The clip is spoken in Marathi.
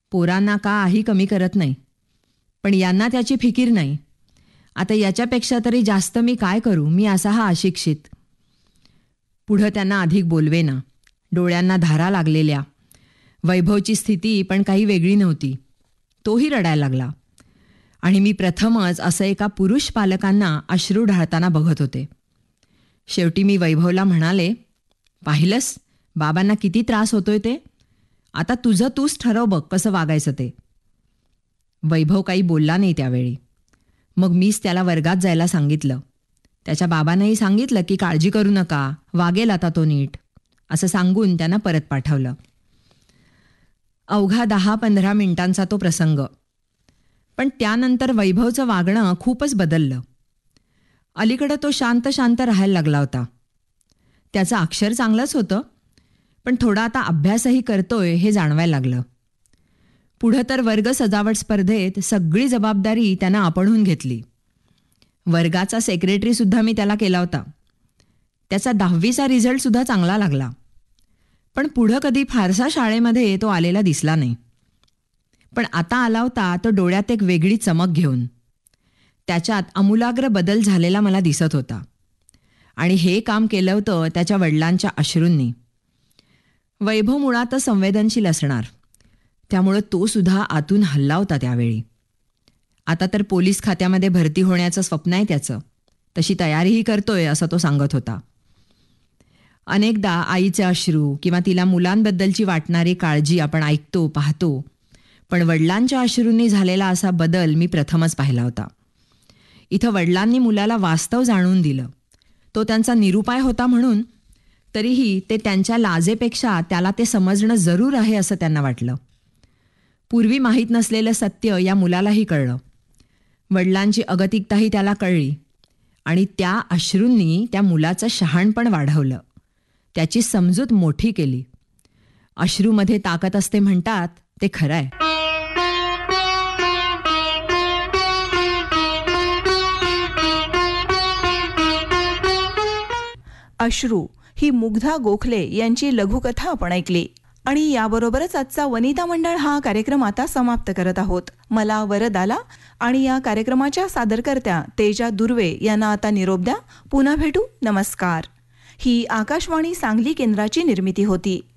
पोरांना काही कमी करत नाही, पण यांना त्याची फिकीर नाही. आता याच्यापेक्षा तरी जास्त मी काय करू, मी असा हा अशिक्षित. पुढं त्यांना अधिक बोलवेना. डोळ्यांना धारा लागलेल्या. वैभवची स्थिती पण काही वेगळी नव्हती. तोही रडायला लागला. आणि मी प्रथमच असं एका पुरुष पालकांना अश्रू ढाळताना बघत होते. शेवटी मी वैभवला म्हणाले, पाहिलंस बाबांना किती त्रास होतोय ते. आता तुझं तूच ठरव बघ कसं वागायचं ते. वैभव काही बोलला नाही त्यावेळी. मग मीच त्याला वर्गात जायला सांगितलं. त्याच्या बाबांनाही सांगितलं की काळजी करू नका, वागेल आता तो नीट, असं सांगून त्यांना परत पाठवलं. अवघा 10-15 मिनिटांचा तो प्रसंग. पण त्यानंतर वैभवचं वागणं खूपच बदललं. अलीकडं तो शांत शांत राहायला लागला होता. त्याचं अक्षर चांगलंच होतं, पण थोडा आता अभ्यासही करतोय हे जाणवायला लागलं. पुढं तर वर्ग सजावट स्पर्धेत सगळी जबाबदारी त्यानं आपणहून घेतली. वर्गाचा सेक्रेटरीसुद्धा मी त्याला केला होता. त्याचा 10वीचा रिझल्टसुद्धा चांगला लागला. पण पुढं कधी फारसा शाळेमध्ये तो आलेला दिसला नाही. पण आता आला होता तो डोळ्यात एक वेगळी चमक घेऊन. त्याच्यात आमूलाग्र बदल झालेला मला दिसत होता. आणि हे काम केलं होतं त्याच्या वडिलांच्या अश्रूंनी. वैभव मुळातच संवेदनशील असणार, त्यामुळं तो सुद्धा आतून हलला होता त्यावेळी. आता तर पोलीस खात्यामध्ये भरती होण्याचं स्वप्न आहे त्याचं. तशी तयारीही करतोय असं तो सांगत होता. अनेकदा आईचे अश्रू किंवा तिला मुलांबद्दलची वाटणारी काळजी आपण ऐकतो, पाहतो, पण वडिलांच्या अश्रूंनी झालेला असा बदल मी प्रथमच पाहिला होता. इथं वडिलांनी मुलाला वास्तव जाणून दिलं. तो त्यांचा निरुपाय होता म्हणून, तरीही ते त्यांच्या लाजेपेक्षा त्याला ते समजणं जरूर आहे असं त्यांना वाटलं. पूर्वी माहीत नसलेलं सत्य या मुलालाही कळलं. वडिलांची अगतिकताही त्याला कळली. आणि त्या अश्रूंनी त्या मुलाचं शहाणपण वाढवलं, त्याची समजूत मोठी केली. अश्रूमध्ये ताकद असते म्हणतात, ते खरं आहे. अश्रू ही मुग्धा गोखले यांची लघुकथा आपण ऐकली. आणि याबरोबरच आजचा वनिता मंडळ हा कार्यक्रम आता समाप्त करत आहोत. मला वरदाला आणि या कार्यक्रमाच्या सादरकर्त्या तेजा दुर्वे यांना आता निरोप द्या. पुन्हा भेटू. नमस्कार. ही आकाशवाणी सांगली केंद्राची निर्मिती होती.